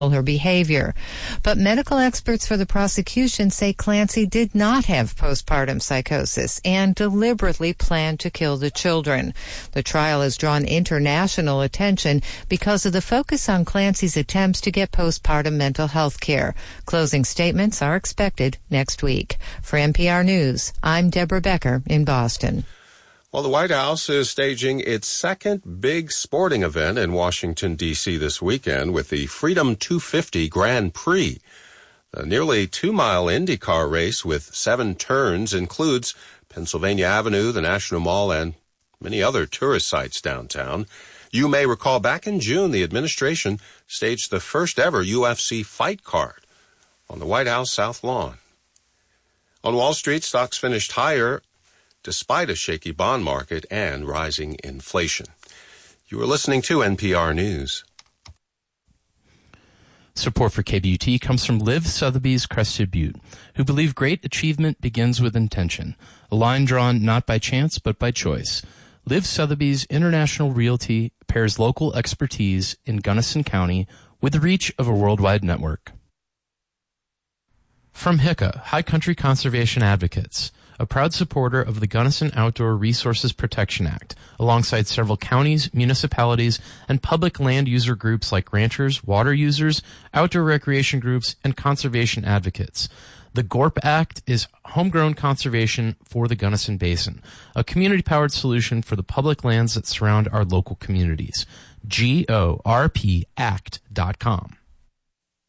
her behavior. But medical experts for the prosecution say Clancy did not have postpartum psychosis and deliberately planned to kill the children. The trial has drawn international attention because of the focus on Clancy's attempts to get postpartum mental health care. Closing statements are expected next week. For NPR News, I'm Deborah Becker in Boston. Well, the White House is staging its second big sporting event in Washington, D.C. this weekend with the Freedom 250 Grand Prix. The nearly 2-mile IndyCar race with 7 turns includes Pennsylvania Avenue, the National Mall, and many other tourist sites downtown. You may recall back in June, the administration staged the first ever UFC fight card on the White House South Lawn. On Wall Street, stocks finished higher despite a shaky bond market and rising inflation. You are listening to NPR News. Support for KBUT comes from Liv Sotheby's Crested Butte, who believe great achievement begins with intention, a line drawn not by chance but by choice. Liv Sotheby's International Realty pairs local expertise in Gunnison County with the reach of a worldwide network. From HICA, High Country Conservation Advocates, a proud supporter of the Gunnison Outdoor Resources Protection Act, alongside several counties, municipalities, and public land user groups like ranchers, water users, outdoor recreation groups, and conservation advocates. The GORP Act is homegrown conservation for the Gunnison Basin, a community-powered solution for the public lands that surround our local communities. GORPAct.com.